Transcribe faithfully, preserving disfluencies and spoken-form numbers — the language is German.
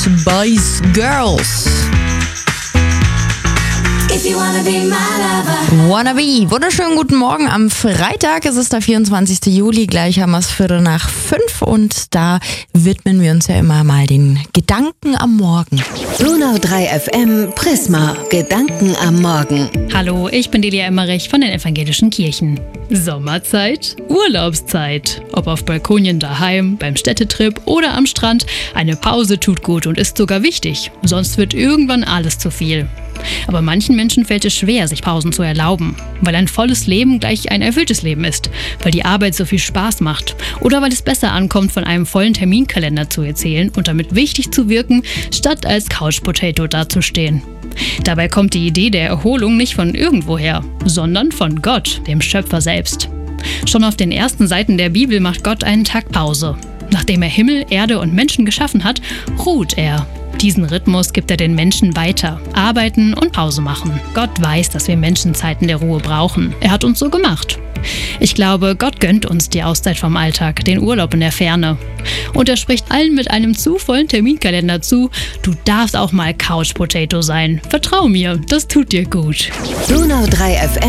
Boys Girls. If you wanna be my lover. Wannabe. Wunderschönen guten Morgen am Freitag. Es ist der vierundzwanzigster Juli. Gleich haben wir es Viertel nach fünf und da widmen wir uns ja immer mal den Gedanken am Morgen. Donau drei F M Prisma. Gedanken am Morgen. Hallo, ich bin Delia Emmerich von den Evangelischen Kirchen. Sommerzeit, Urlaubszeit. Ob auf Balkonien daheim, beim Städtetrip oder am Strand, eine Pause tut gut und ist sogar wichtig. Sonst wird irgendwann alles zu viel. Aber manchen Menschen fällt es schwer, sich Pausen zu erlauben, weil ein volles Leben gleich ein erfülltes Leben ist, weil die Arbeit so viel Spaß macht oder weil es besser ankommt, von einem vollen Terminkalender zu erzählen und damit wichtig zu wirken, statt als Couch Potato dazustehen. Dabei kommt die Idee der Erholung nicht von irgendwoher, sondern von Gott, dem Schöpfer selbst. Schon auf den ersten Seiten der Bibel macht Gott einen Tag Pause. Nachdem er Himmel, Erde und Menschen geschaffen hat, ruht er. Diesen Rhythmus gibt er den Menschen weiter. Arbeiten und Pause machen. Gott weiß, dass wir Menschen Zeiten der Ruhe brauchen. Er hat uns so gemacht. Ich glaube, Gott gönnt uns die Auszeit vom Alltag, den Urlaub in der Ferne. Und er spricht allen mit einem zu vollen Terminkalender zu: Du darfst auch mal Couch Potato sein. Vertrau mir, das tut dir gut. Donau drei F M